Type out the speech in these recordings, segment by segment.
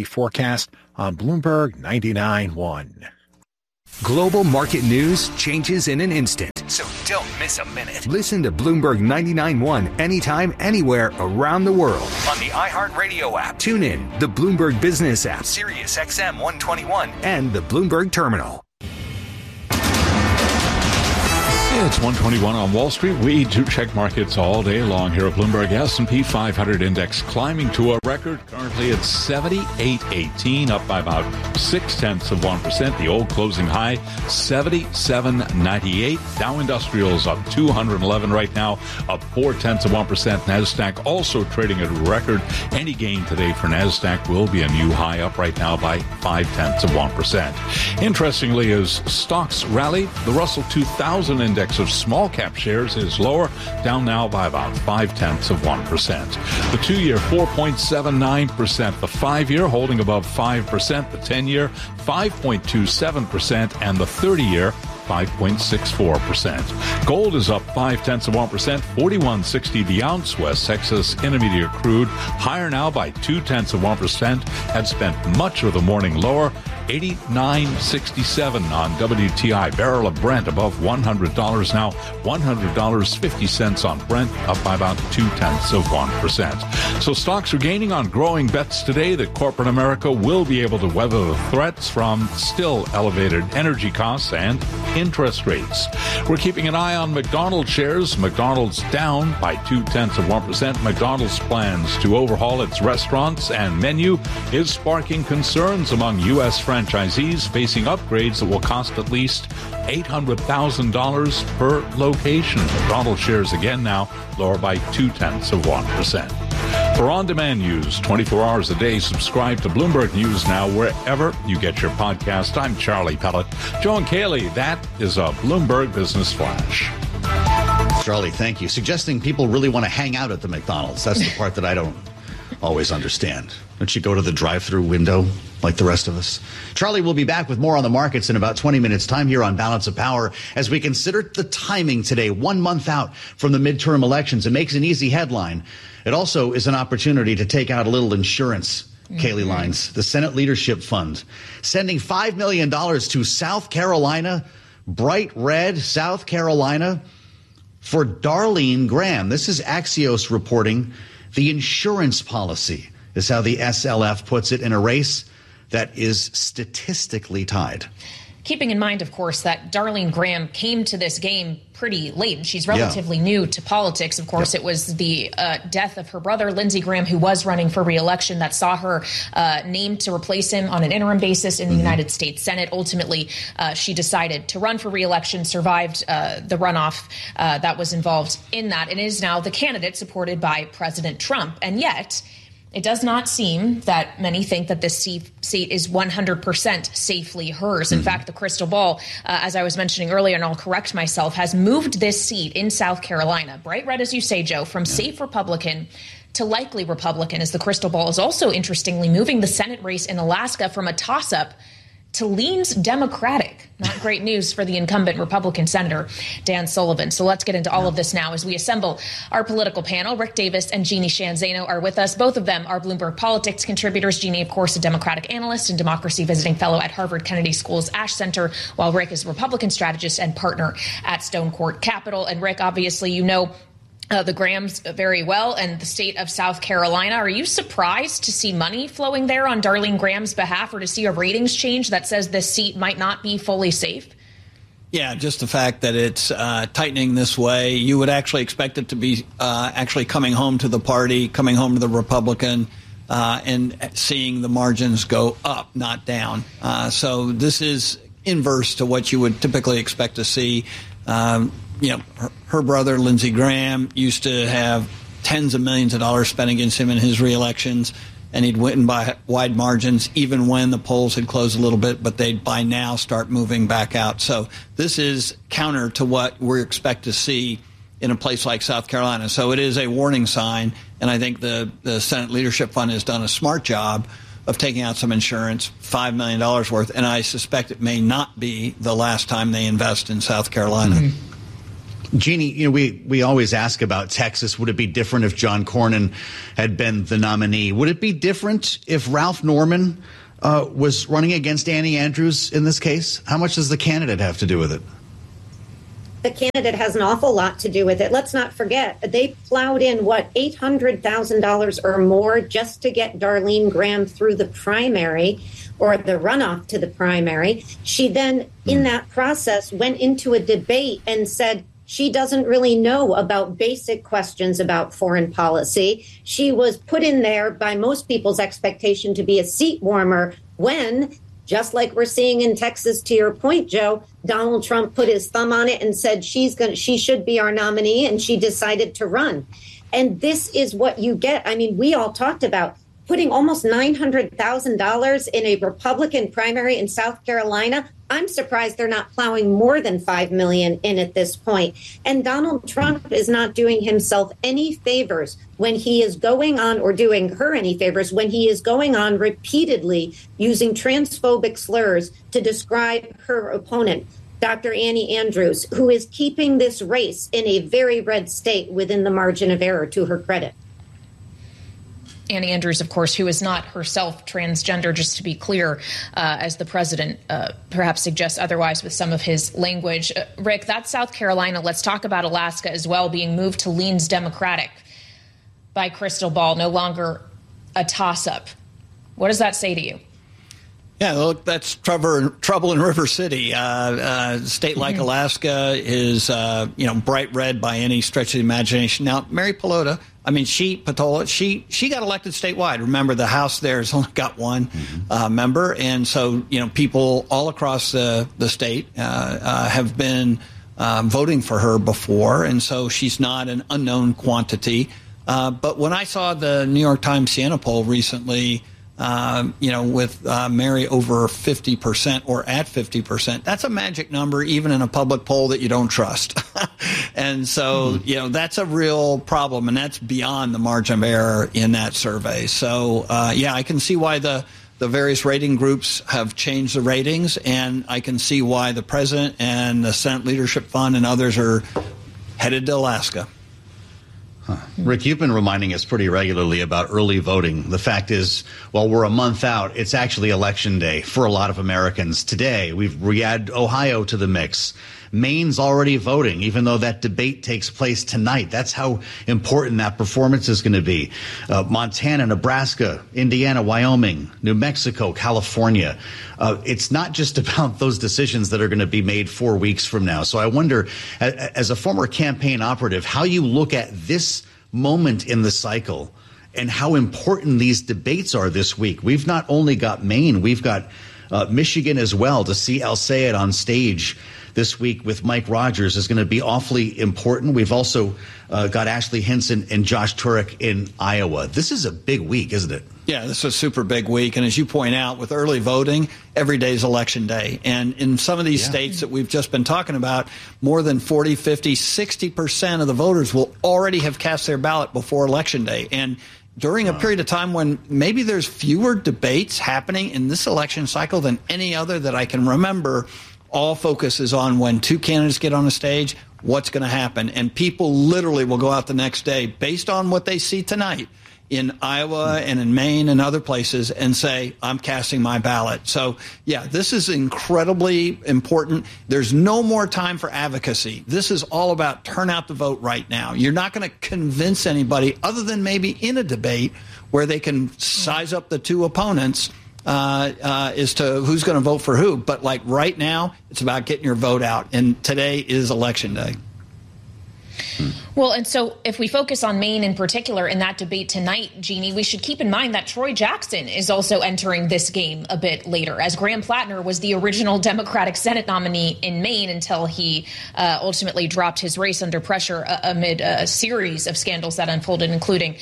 commodity forecast on Bloomberg 99.1. Global market news changes in an instant. So don't miss a minute. Listen to Bloomberg 99.1 anytime, anywhere around the world. On the iHeartRadio app. Tune in, the Bloomberg Business app. Sirius XM 121. And the Bloomberg Terminal. It's 121 on Wall Street. We do check markets all day long here at Bloomberg. S&P 500 index climbing to a record. Currently at 78.18, up by about 0.6%. The old closing high, 77.98. Dow Industrials up 211 right now, up 0.4%. NASDAQ also trading at a record. Any gain today for NASDAQ will be a new high, up right now by 0.5%. Interestingly, as stocks rally, the Russell 2000 index of small cap shares is lower, down now by about 0.5%. The 2-year 4.79%, the 5-year holding above 5%, the 10-year 5.27%, and the 30-year 5.64%. Gold is up 0.5%, $41.60 the ounce. West Texas Intermediate crude higher now by 0.2%. Had spent much of the morning lower, $89.67 on WTI. Barrel of Brent above $100 now, $100.50 on Brent, up by about 0.2%. So stocks are gaining on growing bets today that corporate America will be able to weather the threats from still elevated energy costs and interest rates. We're keeping an eye on McDonald's shares. McDonald's down by 0.2%. McDonald's plans to overhaul its restaurants and menu is sparking concerns among U.S. franchisees facing upgrades that will cost at least $800,000 per location. McDonald's shares again now lower by 0.2%. For on-demand news, 24 hours a day, subscribe to Bloomberg News Now wherever you get your podcast. I'm Charlie Pellet. Joe and Kaylee, that is a Bloomberg Business Flash. Charlie, thank you. Suggesting people really want to hang out at the McDonald's. That's the part that I don't always understand. Don't you go to the drive-thru window like the rest of us? Charlie will be back with more on the markets in about 20 minutes time here on Balance of Power as we consider the timing today, 1 month out from the midterm elections. It makes an easy headline. It also is an opportunity to take out a little insurance. Kaylee Lines, the Senate Leadership Fund, sending $5 million to South Carolina, bright red South Carolina, for Darlene Graham. This is Axios reporting. The insurance policy is how the SLF puts it, in a race that is statistically tied. Keeping in mind, of course, that Darlene Graham came to this game pretty late, and she's relatively new to politics. Of course, it was the death of her brother, Lindsey Graham, who was running for re-election, that saw her named to replace him on an interim basis in the United States Senate. Ultimately, she decided to run for re-election, survived the runoff that was involved in that, and is now the candidate supported by President Trump. And yet, it does not seem that many think that this seat is 100% safely hers. In fact, the crystal ball, as I was mentioning earlier, and I'll correct myself, has moved this seat in South Carolina, bright red, as you say, Joe, from safe Republican to likely Republican, as the crystal ball is also interestingly moving the Senate race in Alaska from a toss-up to leans Democratic. Not great news for the incumbent Republican Senator, Dan Sullivan. So let's get into all of this now as we assemble our political panel. Rick Davis and Jeannie Sheehan Zaino are with us. Both of them are Bloomberg Politics contributors. Jeannie, of course, a Democratic analyst and democracy visiting fellow at Harvard Kennedy School's Ash Center, while Rick is a Republican strategist and partner at Stone Court Capital. And Rick, obviously, you know the Grahams very well and the state of South Carolina. Are you surprised to see money flowing there on Darlene Graham's behalf, or to see a ratings change that says this seat might not be fully safe? Yeah, just the fact that it's tightening this way, you would actually expect it to be actually coming home to the party, coming home to the Republican, and seeing the margins go up, not down. So this is inverse to what you would typically expect to see. Her brother, Lindsey Graham, used to have tens of millions of dollars spent against him in his re-elections, and he'd win by wide margins even when the polls had closed a little bit, but they'd by now start moving back out. So this is counter to what we expect to see in a place like South Carolina. So it is a warning sign, and I think the Senate Leadership Fund has done a smart job of taking out some insurance, $5 million worth, and I suspect it may not be the last time they invest in South Carolina. Jeannie, we always ask about Texas. Would it be different if John Cornyn had been the nominee? Would it be different if Ralph Norman was running against Annie Andrews in this case? How much does the candidate have to do with it? The candidate has an awful lot to do with it. Let's not forget, they plowed in, $800,000 or more just to get Darlene Graham through the primary or the runoff to the primary. She then, in that process, went into a debate and said she doesn't really know about basic questions about foreign policy. She was put in there by most people's expectation to be a seat warmer when, just like we're seeing in Texas, to your point, Joe, Donald Trump put his thumb on it and said she should be our nominee, and she decided to run. And this is what you get. I mean, we all talked about putting almost $900,000 in a Republican primary in South Carolina. I'm surprised they're not plowing more than $5 million in at this point. And Donald Trump is not doing himself any favors when he is going on, or doing her any favors, when he is going on repeatedly using transphobic slurs to describe her opponent, Dr. Annie Andrews, who is keeping this race in a very red state within the margin of error, to her credit. Annie Andrews, of course, who is not herself transgender, just to be clear, as the president perhaps suggests otherwise with some of his language. Rick, that's South Carolina. Let's talk about Alaska as well, being moved to leans Democratic by Crystal Ball, no longer a toss-up. What does that say to you? Yeah, look, that's trouble in River City. A state like Alaska is, bright red by any stretch of the imagination. Now, Mary Peltola, she got elected statewide. Remember, the House there has only got one member. And so, people all across the state have been voting for her before. And so she's not an unknown quantity. But when I saw the New York Times Siena poll recently, with Mary over 50% or at 50%, that's a magic number, even in a public poll that you don't trust. And so, that's a real problem, and that's beyond the margin of error in that survey. So, I can see why the various rating groups have changed the ratings, and I can see why the president and the Senate Leadership Fund and others are headed to Alaska. Rick, you've been reminding us pretty regularly about early voting. The fact is, while we're a month out, it's actually Election Day for a lot of Americans. Today, we add Ohio to the mix. Maine's already voting, even though that debate takes place tonight. That's how important that performance is going to be. Montana, Nebraska, Indiana, Wyoming, New Mexico, California. It's not just about those decisions that are going to be made 4 weeks from now. So I wonder, as a former campaign operative, how you look at this moment in the cycle and how important these debates are this week. We've not only got Maine, we've got Michigan as well. To see El Sayed on stage this week with Mike Rogers is going to be awfully important. We've also got Ashley Hinson and Josh Turek in Iowa. This is a big week, isn't it? Yeah, this is a super big week. And as you point out, with early voting, every day is Election Day. And in some of these states that we've just been talking about, more than 40, 50, 60% of the voters will already have cast their ballot before Election Day. And during a period of time when maybe there's fewer debates happening in this election cycle than any other that I can remember, all focus is on when two candidates get on the stage, what's going to happen. And people literally will go out the next day based on what they see tonight in Iowa and in Maine and other places and say, I'm casting my ballot. So, this is incredibly important. There's no more time for advocacy. This is all about turn out the vote right now. You're not going to convince anybody other than maybe in a debate where they can size up the two opponents as to who's going to vote for who. But like right now, it's about getting your vote out. And today is Election Day. Well, and so if we focus on Maine in particular in that debate tonight, Jeannie, we should keep in mind that Troy Jackson is also entering this game a bit later, as Graham Plattner was the original Democratic Senate nominee in Maine until he ultimately dropped his race under pressure amid a series of scandals that unfolded, including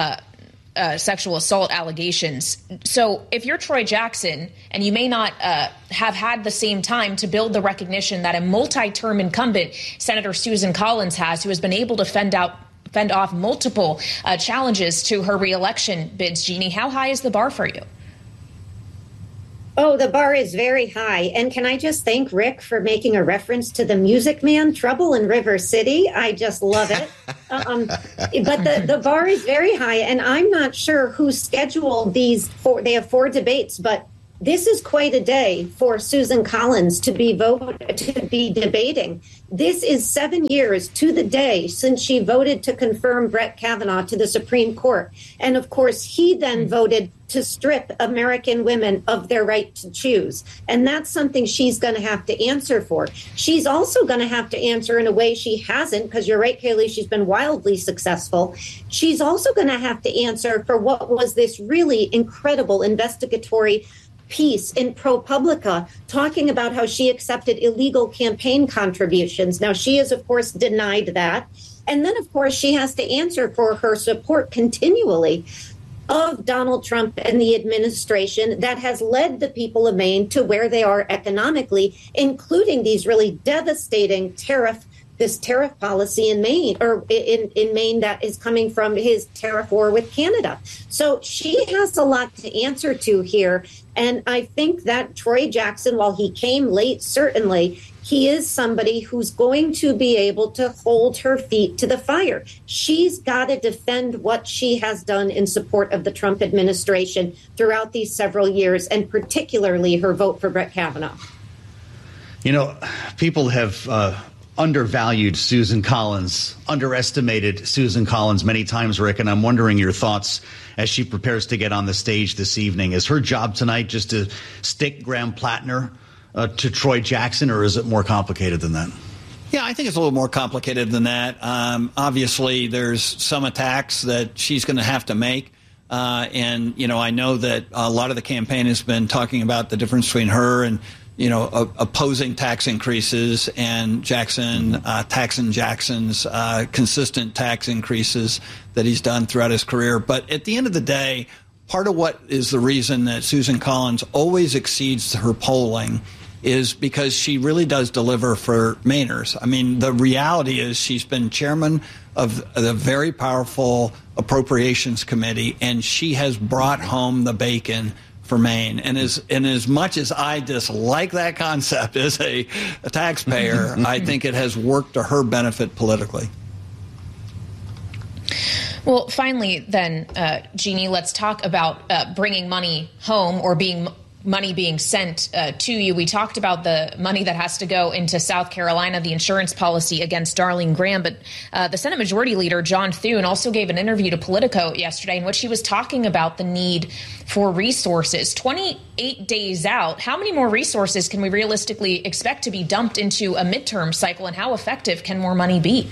sexual assault allegations. So if you're Troy Jackson and you may not have had the same time to build the recognition that a multi-term incumbent, Senator Susan Collins, has, who has been able to fend off multiple challenges to her reelection bids, Jeannie, how high is the bar for you? Oh, the bar is very high. And can I just thank Rick for making a reference to the Music Man, Trouble in River City? I just love it. But the bar is very high, and I'm not sure who scheduled these. They have 4 debates, but this is quite a day for Susan Collins to be debating. This is 7 years to the day since she voted to confirm Brett Kavanaugh to the Supreme Court. And of course, he then voted to strip American women of their right to choose. And that's something she's going to have to answer for. She's also going to have to answer in a way she hasn't, because you're right, Kaylee, she's been wildly successful. She's also going to have to answer for what was this really incredible investigatory piece in ProPublica talking about how she accepted illegal campaign contributions. Now, she has, of course, denied that. And then, of course, she has to answer for her support continually of Donald Trump and the administration that has led the people of Maine to where they are economically, including these really devastating tariff policy in Maine, or in Maine, that is coming from his tariff war with Canada. So she has a lot to answer to here. And I think that Troy Jackson, while he came late, certainly, he is somebody who's going to be able to hold her feet to the fire. She's got to defend what she has done in support of the Trump administration throughout these several years, and particularly her vote for Brett Kavanaugh. You know, people have undervalued Susan Collins, underestimated Susan Collins many times, Rick, and I'm wondering your thoughts as she prepares to get on the stage this evening. Is her job tonight just to stick Graham Plattner to Troy Jackson, or is it more complicated than that? Yeah, I think it's a little more complicated than that. Obviously, there's some attacks that she's going to have to make. And, you know, I know that a lot of the campaign has been talking about the difference between her and, you know, opposing tax increases and Jackson's consistent tax increases that he's done throughout his career. But at the end of the day, part of what is the reason that Susan Collins always exceeds her polling is because she really does deliver for Mainers. I mean, the reality is she's been chairman of the very powerful Appropriations Committee, and she has brought home the bacon for Maine. And as much as I dislike that concept as a taxpayer, I think it has worked to her benefit politically. Well, finally, then, Jeannie, let's talk about bringing money home, or money being sent to you. We talked about the money that has to go into South Carolina, the insurance policy against Darlene Graham. But the Senate Majority Leader, John Thune, also gave an interview to Politico yesterday in which he was talking about the need for resources. 28 days out, how many more resources can we realistically expect to be dumped into a midterm cycle, and how effective can more money be?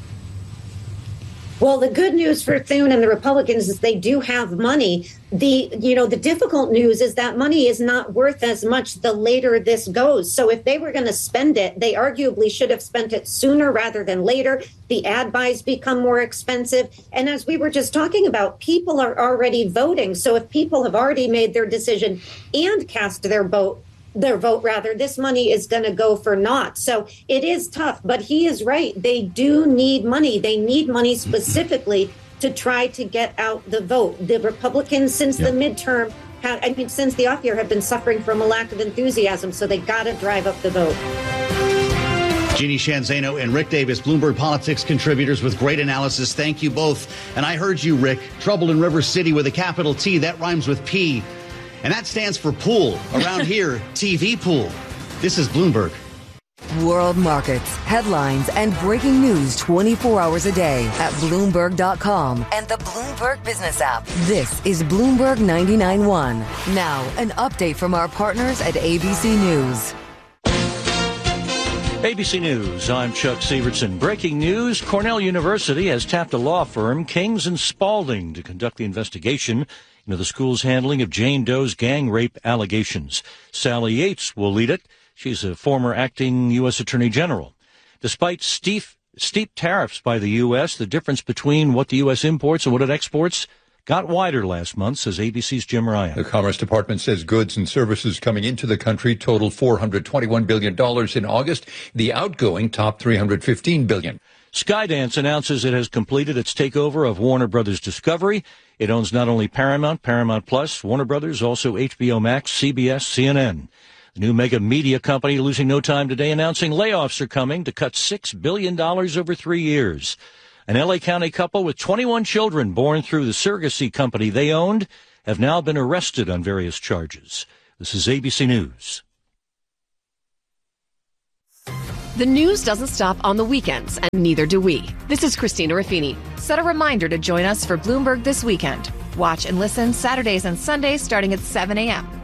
Well, the good news for Thune and the Republicans is they do have money. The difficult news is that money is not worth as much the later this goes. So if they were going to spend it, they arguably should have spent it sooner rather than later. The ad buys become more expensive. And as we were just talking about, people are already voting. So if people have already made their decision and cast their vote, this money is going to go for naught. So it is tough, but he is right. They do need money. They need money specifically to try to get out the vote. The Republicans, since the midterm, since the off year, have been suffering from a lack of enthusiasm. So they got to drive up the vote. Jeannie Sheehan Zaino and Rick Davis, Bloomberg Politics contributors with great analysis. Thank you both. And I heard you, Rick. Trouble in River City with a capital T. That rhymes with P. And that stands for pool. Around here, TV pool. This is Bloomberg. World markets, headlines, and breaking news 24 hours a day at Bloomberg.com and the Bloomberg Business app. This is Bloomberg 99.1. Now, an update from our partners at ABC News. ABC News, I'm Chuck Sievertson. Breaking news, Cornell University has tapped a law firm, Kings and Spalding, to conduct the investigation into the school's handling of Jane Doe's gang rape allegations. Sally Yates will lead it. She's a former acting U.S. Attorney General. Despite steep tariffs by the U.S., the difference between what the U.S. imports and what it exports got wider last month, says ABC's Jim Ryan. The Commerce Department says goods and services coming into the country totaled $421 billion in August. The outgoing topped $315 billion. Skydance announces it has completed its takeover of Warner Brothers Discovery. It owns not only Paramount, Paramount Plus, Warner Brothers, also HBO Max, CBS, CNN. The new mega media company losing no time today, announcing layoffs are coming to cut $6 billion over 3 years. An L.A. County couple with 21 children born through the surrogacy company they owned have now been arrested on various charges. This is ABC News. The news doesn't stop on the weekends, and neither do we. This is Christina Raffini. Set a reminder to join us for Bloomberg This Weekend. Watch and listen Saturdays and Sundays starting at 7 a.m.